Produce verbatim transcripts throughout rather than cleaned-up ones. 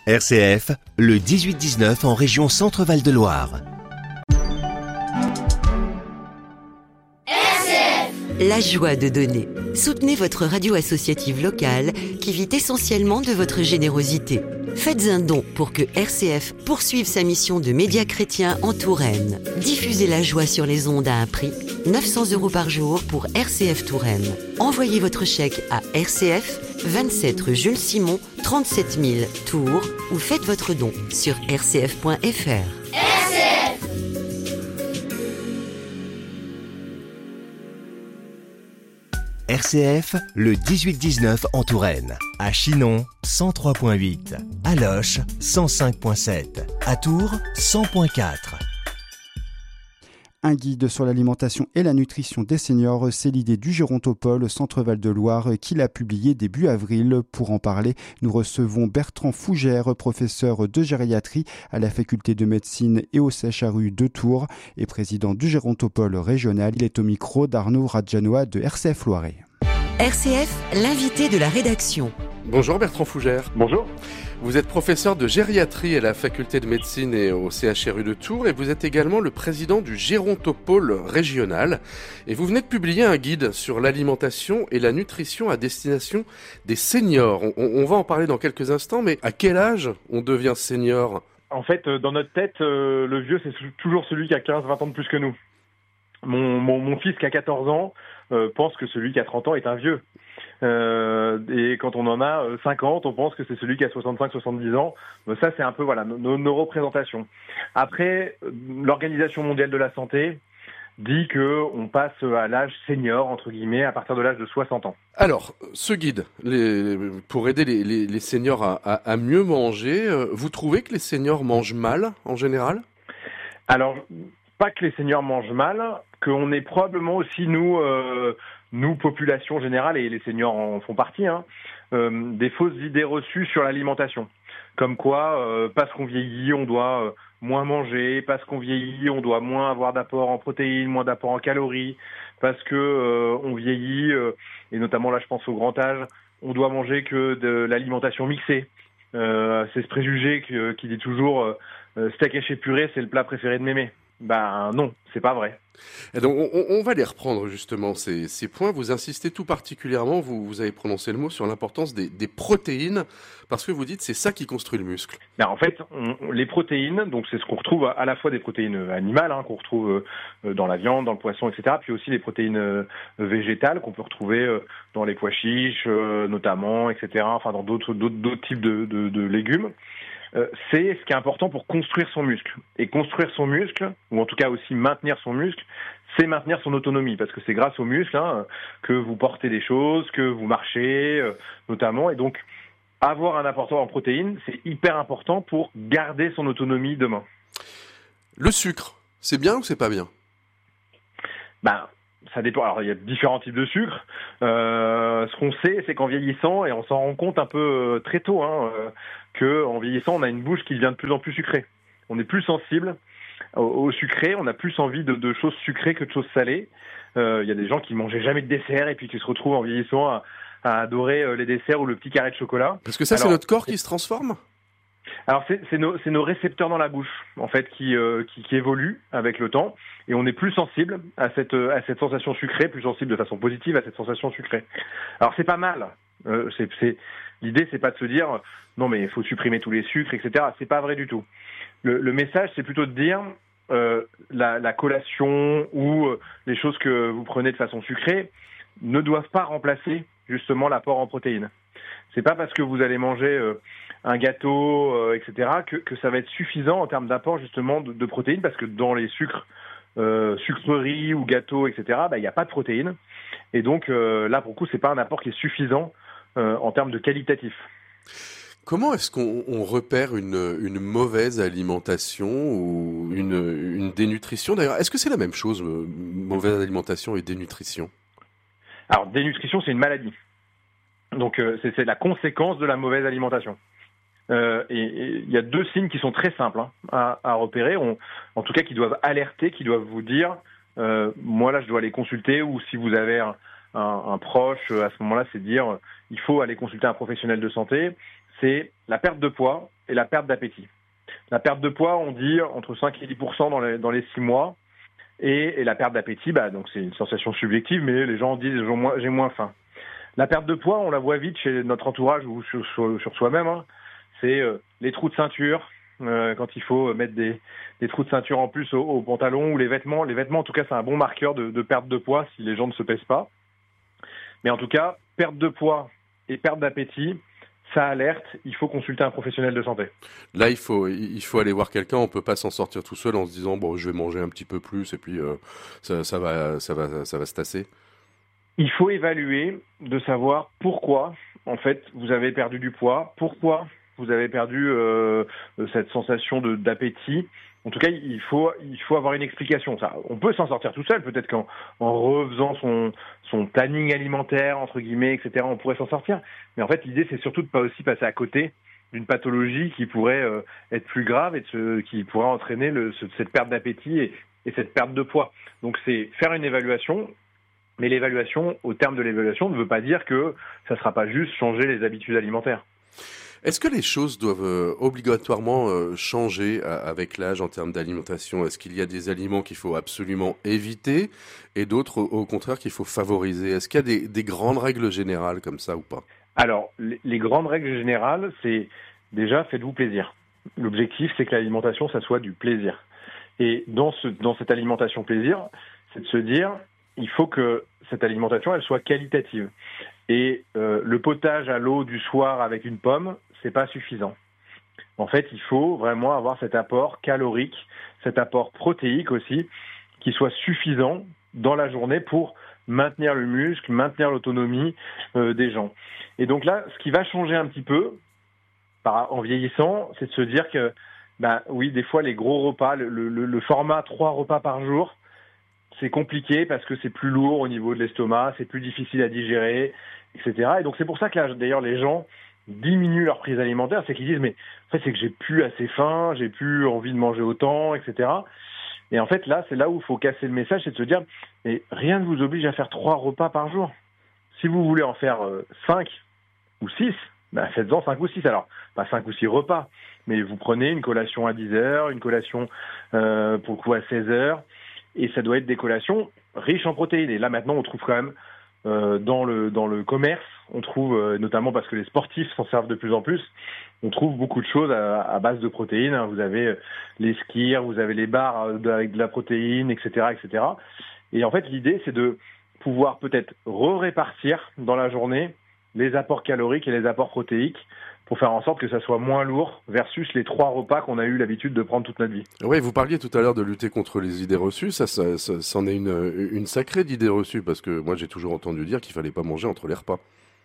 R C F, le dix-huit dix-neuf en région Centre-Val de Loire. La joie de donner. Soutenez votre radio associative locale qui vit essentiellement de votre générosité. Faites un don pour que R C F poursuive sa mission de média chrétien en Touraine. Diffusez la joie sur les ondes à un prix, neuf cents euros par jour pour R C F Touraine. Envoyez votre chèque à R C F, vingt-sept rue Jules Simon, trente-sept mille Tours ou faites votre don sur r c f point f r. R C F, le dix-huit dix-neuf en Touraine. À Chinon, cent trois virgule huit. À Loches, cent cinq virgule sept. À Tours, cent virgule quatre. Un guide sur l'alimentation et la nutrition des seniors, c'est l'idée du Gérontopole Centre-Val de Loire qui l'a publié début avril. Pour en parler, nous recevons Bertrand Fougère, professeur de gériatrie à la faculté de médecine et au C H R U de Tours et président du Gérontopole régional. Il est au micro d'Arnaud Radjanoa de R C F Loiret. R C F, l'invité de la rédaction. Bonjour Bertrand Fougère. Bonjour. Vous êtes professeur de gériatrie à la faculté de médecine et au C H R U de Tours et vous êtes également le président du Gérontopole régional. Et vous venez de publier un guide sur l'alimentation et la nutrition à destination des seniors. On, on va en parler dans quelques instants, mais à quel âge on devient senior ? En fait, dans notre tête, euh, le vieux, c'est toujours celui qui a quinze vingt ans de plus que nous. Mon, mon, mon fils qui a quatorze ans euh, pense que celui qui a trente ans est un vieux. Euh, et quand on en a cinquante, on pense que c'est celui qui a soixante-cinq soixante-dix ans. Donc ça, c'est un peu voilà nos, nos représentations. Après, l'Organisation mondiale de la santé dit que on passe à l'âge senior, entre guillemets, à partir de l'âge de soixante ans. Alors, ce guide, les, pour aider les, les, les seniors à, à, à mieux manger, vous trouvez que les seniors mangent mal, en général ? Alors, pas que les seniors mangent mal, qu'on est probablement aussi, nous, euh, nous, population générale, et les seniors en font partie, hein, euh, des fausses idées reçues sur l'alimentation. Comme quoi, euh, parce qu'on vieillit, on doit euh, moins manger, parce qu'on vieillit, on doit moins avoir d'apport en protéines, moins d'apport en calories, parce que euh, on vieillit, euh, et notamment là je pense au grand âge, on doit manger que de l'alimentation mixée. Euh, c'est ce préjugé qui, qui dit toujours euh, steak haché purée, c'est le plat préféré de mémé. Ben non, c'est pas vrai. Et donc on, on va les reprendre justement ces, ces points. Vous insistez tout particulièrement, vous, vous avez prononcé le mot, sur l'importance des, des protéines, parce que vous dites c'est ça qui construit le muscle. Ben en fait, on, les protéines, donc c'est ce qu'on retrouve à la fois des protéines animales, hein, qu'on retrouve dans la viande, dans le poisson, et cetera, puis aussi les protéines végétales qu'on peut retrouver dans les pois chiches, notamment, et cetera, enfin dans d'autres, d'autres, d'autres types de, de, de légumes. Euh, c'est ce qui est important pour construire son muscle. Et construire son muscle, ou en tout cas aussi maintenir son muscle, c'est maintenir son autonomie, parce que c'est grâce au muscle hein, que vous portez des choses, que vous marchez, euh, notamment. Et donc, avoir un apport en protéines, c'est hyper important pour garder son autonomie demain. Le sucre, c'est bien ou c'est pas bien ? Ben, ça dépend. Alors, il y a différents types de sucre. Euh, ce qu'on sait, c'est qu'en vieillissant, et on s'en rend compte un peu euh, très tôt, hein, euh, qu'en vieillissant, on a une bouche qui devient de plus en plus sucrée. On est plus sensible au, au sucré, on a plus envie de, de choses sucrées que de choses salées. Euh, il y a des gens qui mangeaient jamais de dessert et puis qui se retrouvent en vieillissant à, à adorer les desserts ou le petit carré de chocolat. Parce que ça, alors, c'est notre corps qui se transforme ? Alors c'est, c'est, nos, c'est nos récepteurs dans la bouche en fait qui, euh, qui qui évoluent avec le temps et on est plus sensible à cette à cette sensation sucrée, plus sensible de façon positive à cette sensation sucrée. Alors c'est pas mal. Euh, c'est, c'est l'idée c'est pas de se dire non mais il faut supprimer tous les sucres et cetera. C'est pas vrai du tout. Le, le message c'est plutôt de dire euh, la, la collation ou euh, les choses que vous prenez de façon sucrée ne doivent pas remplacer justement l'apport en protéines. C'est pas parce que vous allez manger euh, un gâteau, euh, et cetera, que, que ça va être suffisant en termes d'apport justement de, de protéines, parce que dans les sucres, euh, sucreries ou gâteaux, et cetera, bah, il n'y a pas de protéines. Et donc euh, là, pour le coup, c'est pas un apport qui est suffisant euh, en termes de qualitatif. Comment est-ce qu'on on repère une, une mauvaise alimentation ou une, une dénutrition ? D'ailleurs, est-ce que c'est la même chose, mauvaise alimentation et dénutrition ? Alors, dénutrition, c'est une maladie. Donc, euh, c'est, c'est la conséquence de la mauvaise alimentation. Euh, et il y a deux signes qui sont très simples hein, à, à repérer, on, en tout cas qui doivent alerter, qui doivent vous dire euh, moi là je dois aller consulter, ou si vous avez un, un, un proche à ce moment-là, c'est dire il faut aller consulter un professionnel de santé. c'est la perte de poids et la perte d'appétit. La perte de poids, on dit entre cinq et dix pour cent dans les, dans les six mois. Et, et la perte d'appétit, bah, donc c'est une sensation subjective, mais les gens disent j'ai moins, j'ai moins faim. La perte de poids, on la voit vite chez notre entourage ou sur, sur, sur soi-même. Hein. C'est euh, les trous de ceinture, euh, quand il faut mettre des, des trous de ceinture en plus au, au pantalon ou les vêtements. Les vêtements, en tout cas, c'est un bon marqueur de, de perte de poids si les gens ne se pèsent pas. Mais en tout cas, perte de poids et perte d'appétit, ça alerte, il faut consulter un professionnel de santé. Là, il faut, il faut aller voir quelqu'un, on peut pas s'en sortir tout seul en se disant bon, je vais manger un petit peu plus et puis euh, ça, ça va, ça va, ça va se tasser. Il faut évaluer, de savoir pourquoi, en fait, vous avez perdu du poids, pourquoi vous avez perdu euh, cette sensation de, d'appétit. En tout cas, il faut, il faut avoir une explication. Ça, on peut s'en sortir tout seul, peut-être qu'en en refaisant son, son planning alimentaire, entre guillemets, et cetera, on pourrait s'en sortir. Mais en fait, l'idée, c'est surtout de pas aussi passer à côté d'une pathologie qui pourrait euh, être plus grave et de ce, qui pourrait entraîner le, ce, cette perte d'appétit et, et cette perte de poids. Donc, c'est faire une évaluation. Mais l'évaluation, au terme de l'évaluation, ne veut pas dire que ça ne sera pas juste changer les habitudes alimentaires. Est-ce que les choses doivent euh, obligatoirement euh, changer à, avec l'âge en termes d'alimentation ? Est-ce qu'il y a des aliments qu'il faut absolument éviter et d'autres, au, au contraire, qu'il faut favoriser ? Est-ce qu'il y a des, des grandes règles générales comme ça ou pas ? Alors, les, les grandes règles générales, c'est déjà faites-vous plaisir. L'objectif, c'est que l'alimentation, ça soit du plaisir. Et dans, ce, dans cette alimentation plaisir, c'est de se dire, il faut que cette alimentation, elle soit qualitative. Et euh, le potage à l'eau du soir avec une pomme, c'est pas suffisant. En fait, il faut vraiment avoir cet apport calorique, cet apport protéique aussi, qui soit suffisant dans la journée pour maintenir le muscle, maintenir l'autonomie euh, des gens. Et donc là, ce qui va changer un petit peu par, en vieillissant, c'est de se dire que, ben oui, des fois les gros repas, le, le, le format trois repas par jour, c'est compliqué parce que c'est plus lourd au niveau de l'estomac, c'est plus difficile à digérer, et cetera. Et donc c'est pour ça que là, d'ailleurs, les gens diminuent leur prise alimentaire, c'est qu'ils disent mais en fait c'est que j'ai plus assez faim, j'ai plus envie de manger autant, et cetera. Et en fait là, c'est là où il faut casser le message, c'est de se dire mais rien ne vous oblige à faire trois repas par jour. Si vous voulez en faire euh, cinq ou six, bah, faites-en cinq ou six. Alors pas cinq ou six repas, mais vous prenez une collation à dix heures, une collation euh, pour le coup à seize heures. Et ça doit être des collations riches en protéines. Et là, maintenant, on trouve quand même euh, dans le dans le commerce, on trouve, euh, notamment parce que les sportifs s'en servent de plus en plus, on trouve beaucoup de choses à, à base de protéines. Vous avez les skirs, vous avez les barres avec de la protéine, et cetera, et cetera. Et en fait, l'idée, c'est de pouvoir peut-être re-répartir dans la journée les apports caloriques et les apports protéiques pour faire en sorte que ça soit moins lourd versus les trois repas qu'on a eu l'habitude de prendre toute notre vie. Oui, vous parliez tout à l'heure de lutter contre les idées reçues. Ça, ça, ça c'en est une, une sacrée d'idées reçues parce que moi, j'ai toujours entendu dire qu'il fallait pas manger entre les repas.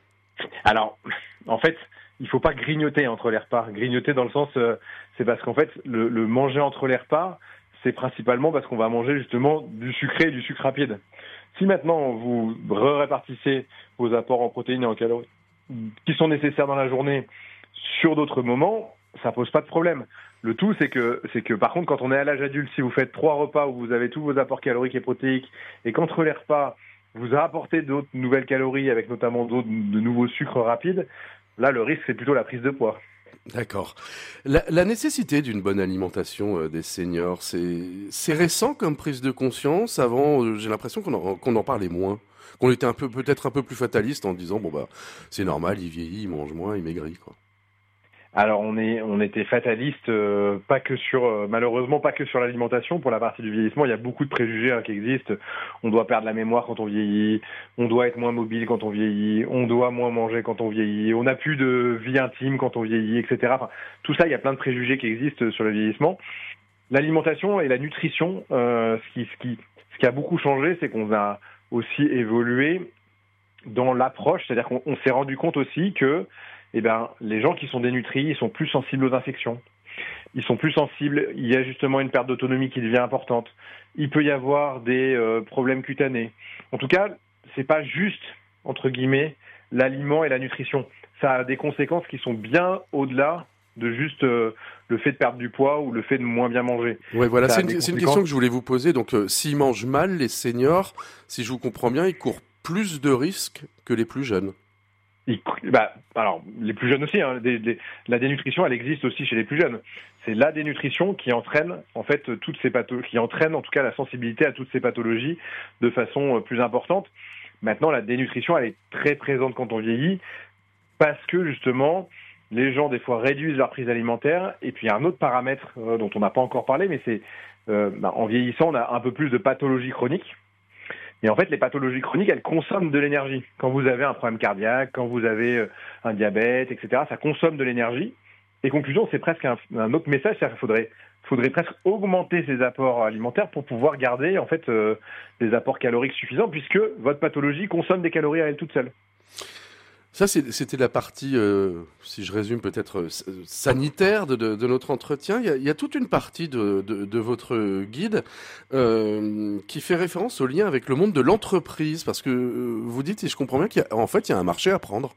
Alors, en fait, il faut pas grignoter entre les repas. Grignoter dans le sens, euh, c'est parce qu'en fait, le, le manger entre les repas, c'est principalement parce qu'on va manger justement du sucré et du sucre rapide. Si maintenant vous répartissez vos apports en protéines et en calories qui sont nécessaires dans la journée sur d'autres moments, ça pose pas de problème. Le tout, c'est que, c'est que par contre, quand on est à l'âge adulte, si vous faites trois repas où vous avez tous vos apports caloriques et protéiques, et qu'entre les repas, vous apportez d'autres nouvelles calories, avec notamment d'autres, de nouveaux sucres rapides, là, le risque, c'est plutôt la prise de poids. D'accord. La, la nécessité d'une bonne alimentation euh, des seniors, c'est, c'est récent comme prise de conscience. Avant, euh, j'ai l'impression qu'on en, qu'on en parlait moins. Qu'on était un peu, peut-être un peu plus fataliste en disant, bon bah, c'est normal, il vieillit, il mange moins, il maigrit, quoi. Alors on est, on était fataliste, euh, pas que sur, euh, malheureusement pas que sur l'alimentation. Pour la partie du vieillissement, il y a beaucoup de préjugés hein, qui existent. On doit perdre la mémoire quand on vieillit, on doit être moins mobile quand on vieillit, on doit moins manger quand on vieillit, on n'a plus de vie intime quand on vieillit, et cetera. Enfin, tout ça, il y a plein de préjugés qui existent sur le vieillissement. L'alimentation et la nutrition, euh, ce qui, ce qui, ce qui a beaucoup changé, c'est qu'on a aussi évolué dans l'approche, c'est-à-dire qu'on on s'est rendu compte aussi que eh ben, les gens qui sont dénutris, ils sont plus sensibles aux infections. Ils sont plus sensibles, il y a justement une perte d'autonomie qui devient importante. Il peut y avoir des euh, problèmes cutanés. En tout cas, c'est pas juste, entre guillemets, l'aliment et la nutrition. Ça a des conséquences qui sont bien au-delà de juste euh, le fait de perdre du poids ou le fait de moins bien manger. Ouais, voilà, c'est une, c'est une question que je voulais vous poser. Donc, euh, s'ils mangent mal, les seniors, si je vous comprends bien, ils courent plus de risques que les plus jeunes. Bah, alors, les plus jeunes aussi, hein, des, des, la dénutrition, elle existe aussi chez les plus jeunes. C'est la dénutrition qui entraîne, en fait, toutes ces pathologies, qui entraîne, en tout cas, la sensibilité à toutes ces pathologies de façon plus importante. Maintenant, la dénutrition, elle est très présente quand on vieillit, parce que, justement, les gens, des fois, réduisent leur prise alimentaire. Et puis, il y a un autre paramètre euh, dont on n'a pas encore parlé, mais c'est, euh, bah, en vieillissant, on a un peu plus de pathologies chroniques. Et en fait, les pathologies chroniques, elles consomment de l'énergie. Quand vous avez un problème cardiaque, quand vous avez un diabète, et cetera, ça consomme de l'énergie. Et conclusion, c'est presque un, un autre message, c'est-à-dire qu'il faudrait, faudrait presque augmenter ses apports alimentaires pour pouvoir garder en fait euh, des apports caloriques suffisants, puisque votre pathologie consomme des calories à elle toute seule. Ça, c'était la partie, euh, si je résume peut-être, euh, sanitaire de, de, de notre entretien. Il y, a, il y a toute une partie de, de, de votre guide euh, qui fait référence au lien avec le monde de l'entreprise, parce que euh, vous dites, et je comprends bien qu'en fait, il y a un marché à prendre.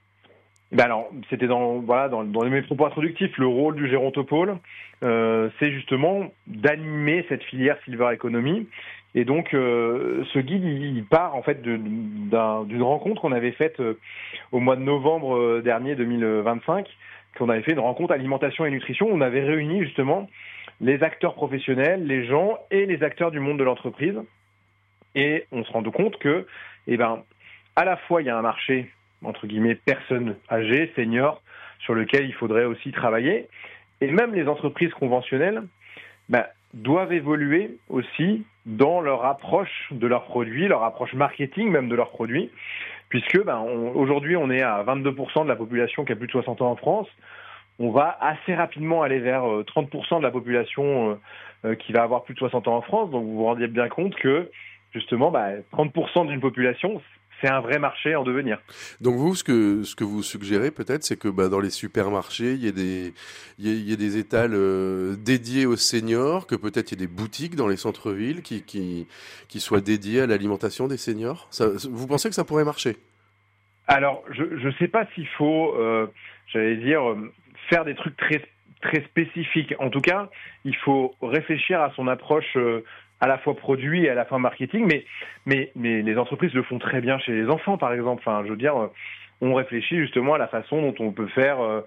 Ben alors, c'était dans, voilà, dans, dans mes propos introductifs, le rôle du gérontopôle, euh, c'est justement d'animer cette filière Silver Economy. Et donc, euh, ce guide, il, il part en fait d'une rencontre qu'on avait faite euh, au mois de novembre euh, dernier deux mille vingt-cinq, qu'on avait fait une rencontre alimentation et nutrition. On avait réuni justement les acteurs professionnels, les gens et les acteurs du monde de l'entreprise. Et on se rend compte que, eh ben, à la fois, il y a un marché, entre guillemets, personnes âgées, seniors, sur lequel il faudrait aussi travailler. Et même les entreprises conventionnelles, ben, doivent évoluer aussi dans leur approche de leurs produits, leur approche marketing même de leurs produits, puisque ben, aujourd'hui on est à vingt-deux pour cent de la population qui a plus de soixante ans en France. On va assez rapidement aller vers trente pour cent de la population euh, qui va avoir plus de soixante ans en France. Donc vous vous rendiez bien compte que justement ben, trente pour cent d'une population, c'est un vrai marché en devenir. Donc vous, ce que, ce que vous suggérez peut-être, c'est que bah, dans les supermarchés, il y ait des, il y ait, il y ait des étals euh, dédiés aux seniors, que peut-être il y ait des boutiques dans les centres-villes qui, qui, qui soient dédiées à l'alimentation des seniors. Ça, vous pensez que ça pourrait marcher? Alors, je ne sais pas s'il faut, euh, j'allais dire, faire des trucs très, très spécifiques. En tout cas, il faut réfléchir à son approche euh, à la fois produit et à la fois marketing, mais, mais, mais les entreprises le font très bien chez les enfants, par exemple. Enfin, je veux dire, on réfléchit justement à la façon dont on peut faire, euh,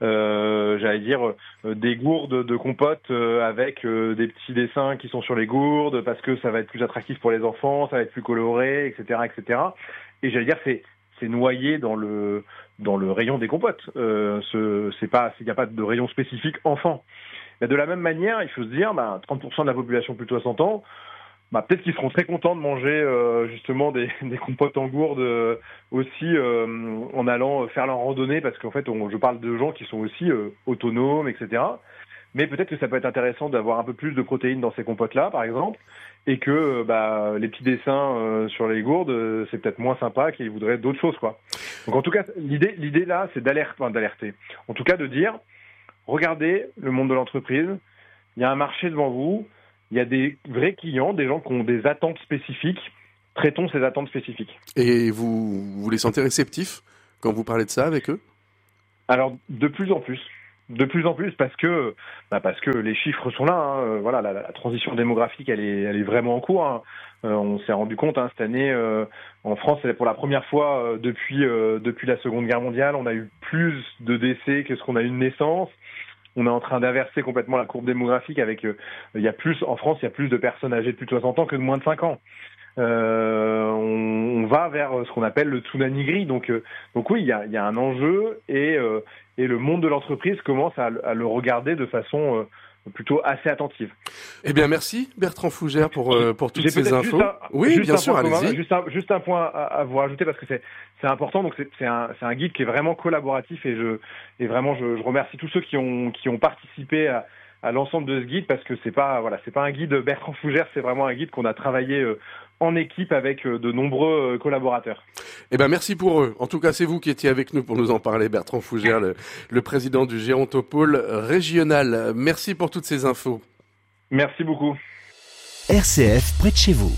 euh, j'allais dire, euh, des gourdes de compote euh, avec euh, des petits dessins qui sont sur les gourdes, parce que ça va être plus attractif pour les enfants, ça va être plus coloré, et cetera, et cetera. Et j'allais dire, c'est c'est noyé dans le dans le rayon des compotes. Euh, ce, c'est pas, il n'y a pas de rayon spécifique enfant. Mais de la même manière, il faut se dire, bah, trente pour cent de la population plus de soixante ans, bah, peut-être qu'ils seront très contents de manger euh, justement des, des compotes en gourde euh, aussi euh, en allant faire leur randonnée, parce qu'en fait, on, je parle de gens qui sont aussi euh, autonomes, et cetera. Mais peut-être que ça peut être intéressant d'avoir un peu plus de protéines dans ces compotes-là, par exemple, et que bah, les petits dessins euh, sur les gourdes, euh, c'est peut-être moins sympa qu'ils voudraient d'autres choses, quoi. Donc en tout cas, l'idée, l'idée là, c'est d'alerter, enfin, d'alerter. En tout cas, de dire, regardez le monde de l'entreprise, il y a un marché devant vous, il y a des vrais clients, des gens qui ont des attentes spécifiques, traitons ces attentes spécifiques. Et vous, vous les sentez réceptifs quand vous parlez de ça avec eux? Alors, de plus en plus. De plus en plus, parce que bah parce que les chiffres sont là. Hein. Voilà, la, la transition démographique, elle est, elle est vraiment en cours. Hein. Euh, on s'est rendu compte hein, cette année euh, en France, c'est pour la première fois euh, depuis euh, depuis la Seconde Guerre mondiale, on a eu plus de décès que ce qu'on a eu de naissances. On est en train d'inverser complètement la courbe démographique. Avec, euh, il y a plus en France, il y a plus de personnes âgées de plus de soixante ans que de moins de cinq ans. Euh, on, on va vers ce qu'on appelle le tsunami gris. Donc, euh, donc oui, il y a, il y a un enjeu et, euh, et le monde de l'entreprise commence à, à le regarder de façon euh, plutôt assez attentive. Eh bien, merci Bertrand Fougère pour, euh, pour toutes ces infos. Un, oui, bien sûr, allez-y. Juste un, juste un point à, à vous rajouter parce que c'est, c'est important. Donc, c'est, c'est, un, c'est un guide qui est vraiment collaboratif et, je, et vraiment, je, je remercie tous ceux qui ont, qui ont participé à, à l'ensemble de ce guide parce que c'est pas, voilà, c'est pas un guide Bertrand Fougère, c'est vraiment un guide qu'on a travaillé euh, en équipe avec de nombreux collaborateurs. Eh ben merci pour eux. En tout cas, c'est vous qui étiez avec nous pour nous en parler, Bertrand Fougère, le, le président du Gérontopôle régional. Merci pour toutes ces infos. Merci beaucoup. R C F près de chez vous.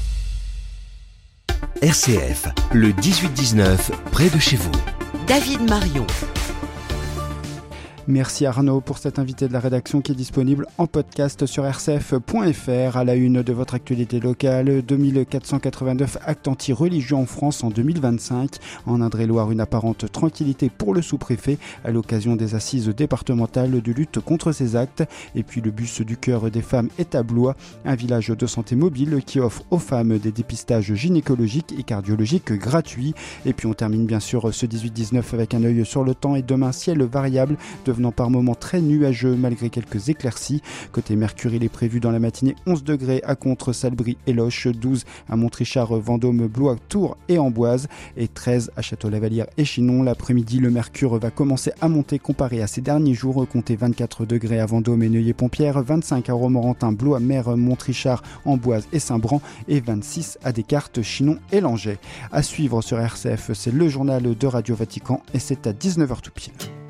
R C F, le dix-huit dix-neuf, près de chez vous. David Marion. Merci Arnaud pour cet invité de la rédaction qui est disponible en podcast sur r c f point f r. À la une de votre actualité locale, deux mille quatre cent quatre-vingt-neuf actes anti-religieux en France en deux mille vingt-cinq. En Indre-et-Loire, une apparente tranquillité pour le sous-préfet à l'occasion des assises départementales de lutte contre ces actes. Et puis le bus du cœur des femmes est à Blois, un village de santé mobile qui offre aux femmes des dépistages gynécologiques et cardiologiques gratuits. Et puis on termine bien sûr ce dix-huit dix-neuf avec un œil sur le temps et demain ciel variable devenant par moments très nuageux malgré quelques éclaircies. Côté Mercure, il est prévu dans la matinée onze degrés à Contre, Salbris et Loches, douze à Montrichard, Vendôme, Blois, Tours et Amboise et treize à Château-Lavallière et Chinon. L'après-midi, le mercure va commencer à monter comparé à ces derniers jours. Comptez vingt-quatre degrés à Vendôme et Neuilly-Pompière, vingt-cinq à Romorantin, Blois, Mer, Montrichard, Amboise et Saint-Bran et vingt-six à Descartes, Chinon et Langeais. À suivre sur R C F, c'est le journal de Radio Vatican et c'est à dix-neuf heures tout pile.